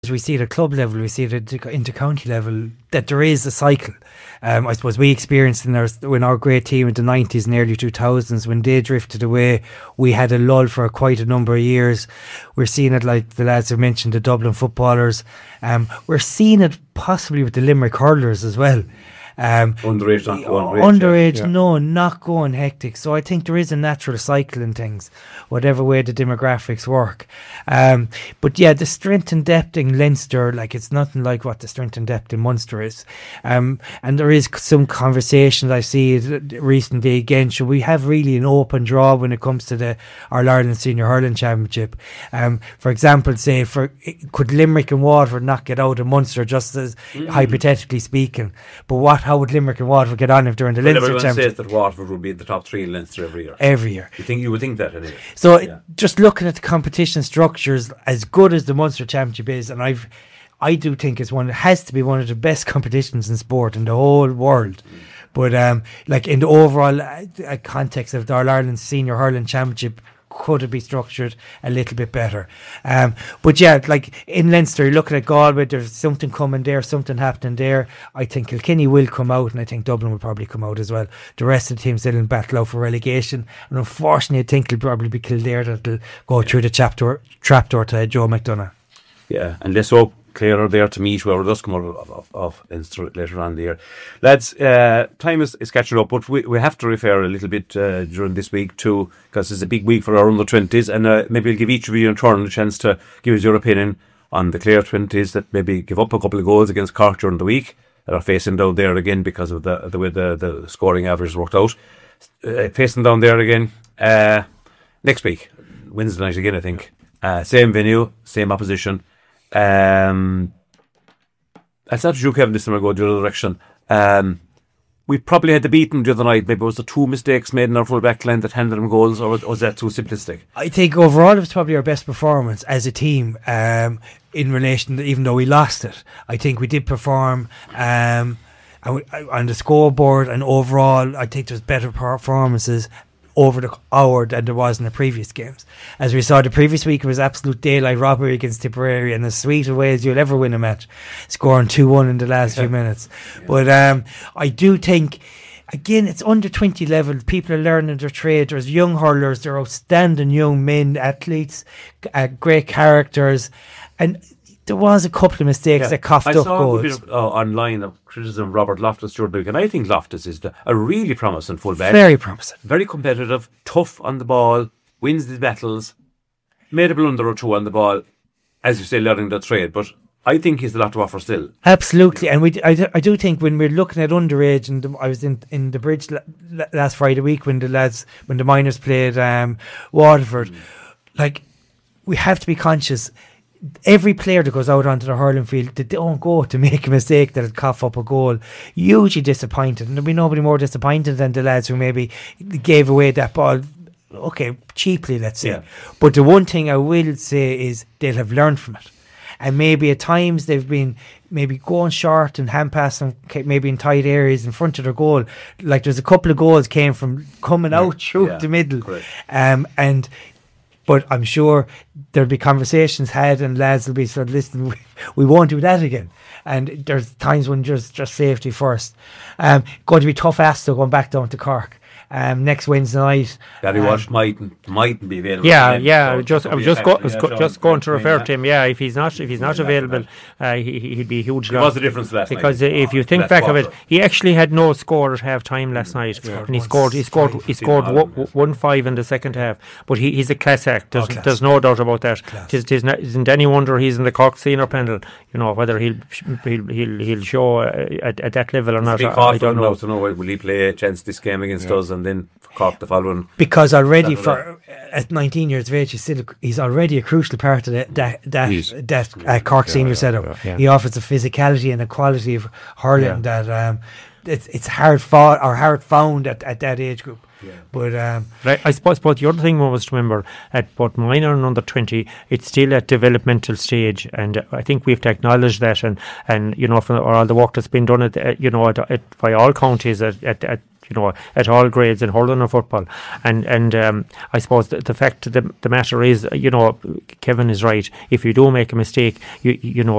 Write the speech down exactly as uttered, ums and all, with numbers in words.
we see it at club level, we see it at inter-county level, that there is a cycle. Um, I suppose we experienced in our when our great team in the nineties and early two thousands, when they drifted away, we had a lull for quite a number of years. We're seeing it, like the lads have mentioned, the Dublin footballers. Um, we're seeing it possibly with the Limerick hurlers as well. Um, underage, not going underage, yeah. no, not going hectic. So I think there is a natural cycle in things, whatever way the demographics work. Um, but yeah, the strength and depth in Leinster, like it's nothing like what the strength and depth in Munster is. Um, and there is some conversations I see recently again. Should we have really an open draw when it comes to the All Ireland Senior Hurling Championship? Um, for example, say for could Limerick and Waterford not get out of Munster, just as mm. hypothetically speaking? But what? How would Limerick and Waterford get on if they're in the well, Leinster Championship? Championship? Everyone says that Waterford would be in the top three in Leinster every year. Every year. You think you would think that anyway? So yeah. just looking at the competition structures, as good as the Munster Championship is, and I've, I do think it's one. It has to be one of the best competitions in sport in the whole world. Mm. But um, like in the overall uh, context of the All Ireland Senior Hurling Championship, could it be structured a little bit better? Um, but yeah, like in Leinster, you're looking at Galway, there's something coming there, something happening there. I think Kilkenny will come out, and I think Dublin will probably come out as well. The rest of the teams still in battle out for relegation, and unfortunately I think it'll probably be Kildare that'll go through the trapdoor, trapdoor to Joe McDonagh. Yeah, and let's hope Clare are there to meet whoever does come out of, of, of Leinster later on the year. Lads, uh, time is, is catching up, but we, we have to refer a little bit uh, during this week too, because it's a big week for our under twenties, and uh, maybe we'll give each of you in turn a chance to give us your opinion on the Clare twenties that maybe give up a couple of goals against Cork during the week, that are facing down there again because of the the way the, the scoring average worked out. Uh, facing down there again uh, next week, Wednesday night again, I think. Uh, same venue, same opposition. Um, it's not you, Kevin, this time I go the other direction. Um, we probably had the beaten the other night. Maybe it was the two mistakes made in our full back line that handed them goals, or was, was that too simplistic? I think overall it was probably our best performance as a team um, in relation to, even though we lost it. I think we did perform um, on the scoreboard, and overall I think there's better performances over the hour than there was in the previous games. As we saw the previous week, it was absolute daylight robbery against Tipperary, and as sweet a way as you'll ever win a match, scoring two one in the last yeah. few minutes. Yeah. But um, I do think, again, it's under twenty level. People are learning their trade. There's young hurlers, there are outstanding young men, athletes, uh, great characters, and there was a couple of mistakes yeah. that coughed I up saw goals. a bit of, uh, online of criticism of Robert Loftus during the week, and I think Loftus is the, a really promising fullback. Very promising. Very competitive, tough on the ball, wins the battles, made a blunder or two on the ball, as you say, learning the trade, but I think he's a lot to offer still. Absolutely, and we, I, I do think when we're looking at underage, and the, I was in, in the bridge la, la, last Friday week when the lads, when the minors played um, Waterford, mm. like, we have to be conscious. Every player that goes out onto the hurling field, they don't go to make a mistake that'll cough up a goal. Usually disappointed, and there'll be nobody more disappointed than the lads who maybe gave away that ball, okay, cheaply, let's say. Yeah. But the one thing I will say is they'll have learned from it. And maybe at times they've been maybe going short and hand passing, maybe in tight areas in front of their goal. Like there's a couple of goals came from coming yeah. out through yeah. the middle. Um, and But I'm sure there'll be conversations had, and lads will be sort of listening. We, we won't do that again. And there's times when just just safety first. Um, going to be tough ass though, going back down to Cork. Um, next Wednesday night. Gary um, Walsh mightn't mightn't be available. Yeah, yeah. So just I was just go, was go, just going to refer to him. Yeah, if he's not if he's not available, uh, he he'd be a huge loss. It was the difference last because night. Because uh, if you think back of it, he actually had no score at half time last night, yeah. and he scored he scored he scored one, one five in the second half. But he, he's a class act. There's, oh, class. there's no doubt about that. Tis, tis not, isn't any wonder he's in the Cork senior panel. You know whether he'll he'll he'll, he'll show uh, at, at that level or not. I, I don't know. To know will he play a chance this game against yeah. us, and then Cork the following, because already for uh, at nineteen years of age he's still he's already a crucial part of that that that, that uh, Cork yeah, senior yeah, setup. Yeah, yeah. He offers a physicality and a quality of hurling yeah. that um, it's it's hard fought or hard found at, at that age group. Yeah. But um, right, I suppose, but the other thing one was to remember at both minor and under twenty, it's still at developmental stage, and I think we have to acknowledge that, and, and you know, for all the work that's been done at uh, you know at, at, by all counties at, at, at you know, at all grades in hurling or football. And and um, I suppose the, the fact of the, the matter is, you know, Kevin is right. If you do make a mistake, you you know,